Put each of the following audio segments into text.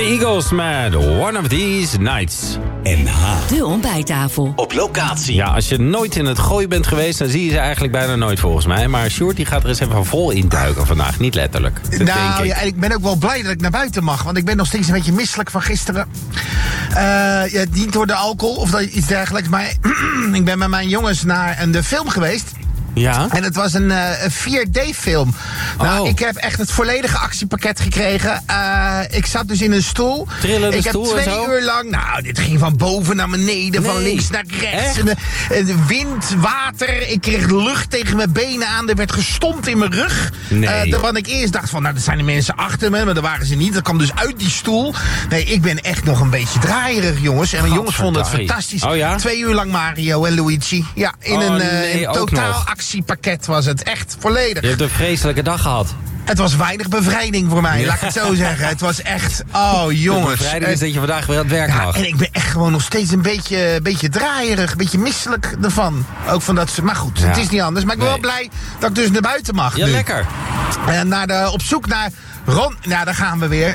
The Eagles met One of These Nights. NH. De ontbijttafel. Op locatie. Ja, als je nooit in het Gooi bent geweest, dan zie je ze eigenlijk bijna nooit volgens mij. Maar Sjoerd die gaat er eens even vol induiken vandaag. Niet letterlijk. Dat denk Nou ik. ja, ik ben ook wel blij dat ik naar buiten mag. Want ik ben nog steeds een beetje misselijk van gisteren. Ja, niet door de alcohol of iets dergelijks. Maar ik ben met mijn jongens naar de film geweest. Ja? En het was een 4D-film. Nou, Oh. ik heb echt het volledige actiepakket gekregen. Ik zat dus in een stoel. Trillende ik heb stoel en 2 zo? uur lang... Nou, dit ging van boven naar beneden, van Nee. links naar rechts. Echt? En de wind, water. Ik kreeg lucht tegen mijn benen aan. Er werd gestompt in mijn rug. Nee. Wat ik eerst dacht van, nou, dat zijn de mensen achter me. Maar dat waren ze niet. Dat kwam dus uit die stoel. Nee, ik ben echt nog een beetje draaierig, jongens. En mijn jongens vonden het Gadverdarie. fantastisch. Oh ja? 2 uur lang Mario en Luigi. Ja, in Oh, een nee, ook totaal nog. actiepakket was het. Echt volledig. Je hebt een vreselijke dag gehad. Het was weinig bevrijding voor mij, laat ik het zo zeggen. Het was echt, oh De jongens. bevrijding is dat je vandaag weer aan het werk Ja, mag. en ik ben echt gewoon nog steeds een beetje draaierig, een beetje misselijk ervan. Ook van dat soort, maar goed, Ja. het is niet anders. Maar ik ben Nee. wel blij dat ik dus naar buiten mag Ja, nu. lekker. En op zoek naar nou, daar gaan we weer.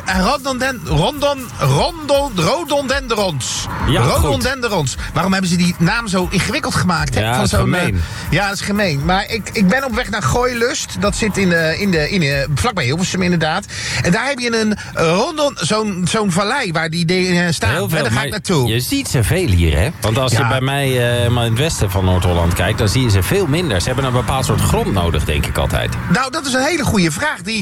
Rhododendrons. Ja, goed. Rhododendrons. Waarom hebben ze die naam zo ingewikkeld gemaakt? Hè? Ja, Van dat is zo'n, gemeen. ja, dat is gemeen. Maar ik ben op weg naar Gooilust. Dat zit vlakbij Hilversum inderdaad. En daar heb je zo'n vallei waar die dingen staan. Heel veel, en daar ga maar ik naartoe. je ziet ze veel hier, hè? Want als je Ja. bij mij maar in het westen van Noord-Holland kijkt, dan zie je ze veel minder. Ze hebben een bepaald soort grond nodig, denk ik altijd. Nou, dat is een hele goede vraag die